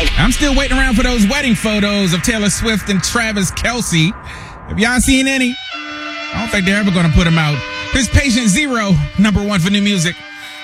I'm still waiting around for those wedding photos of Taylor Swift and Travis Kelce. Have y'all seen any? I don't think they're ever going to put them out. Here's Patient Zero, number one for new music.